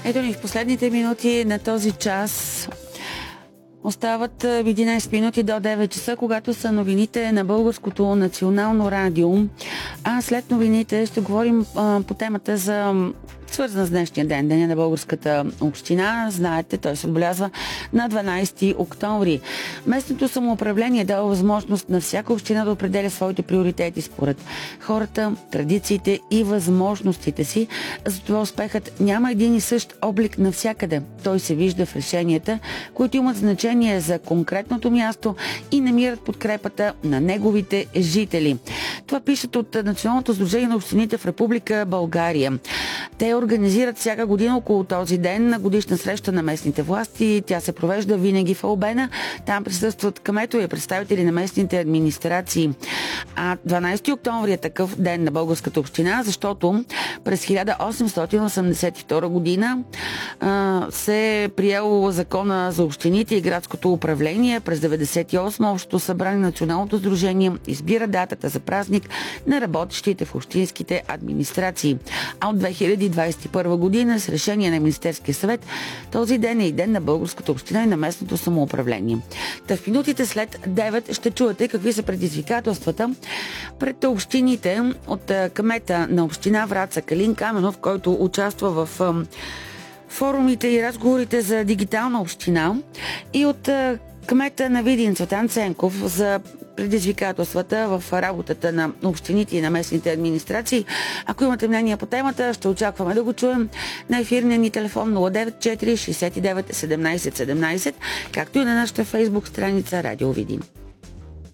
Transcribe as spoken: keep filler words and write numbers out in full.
Ето ни в последните минути на този час. Остават единайсет минути до девет часа, когато са новините на Българското национално радио. А след новините ще говорим а, по темата за свързана с днешния ден, Деня на българската община. Знаете, той се отбелязва на дванайсети октомври. Местното самоуправление дава възможност на всяка община да определя своите приоритети според хората, традициите и възможностите си. Затова успехът няма един и същ облик навсякъде. Той се вижда в решенията, които имат значение за конкретното място и намират подкрепата на неговите жители. Това пишат от Националното сдружение на общините в Република България. Те организират всяка година около този ден на годишна среща на местните власти. Тя се провежда винаги в Албена. Там присъстват кметове и представители на местните администрации. А дванайсети октомври е такъв ден на българската община, защото през хиляда осемстотин осемдесет и втора година а, се е приел закона за общините и градското управление. През деветдесет и осма Общото събрание на Националното сдружение избира датата за празник на работещите в общинските администрации. А от две хиляди двайсет и първа година с решение на Министерския съвет този ден е и ден на българската община и на местното самоуправление. Та в минутите след девет ще чуете какви са предизвикателствата пред общините от кмета на община Враца Калин Каменов, който участва в форумите и разговорите за дигитална община, и от кмета на Видин Цветан Ценков за предизвикателствата в работата на общините и на местните администрации. Ако имате мнение по темата, ще очакваме да го чуем на ефирния ни телефон нула девет четири шейсет и девет седемнайсет седемнайсет, както и на нашата фейсбук страница Радио Видин.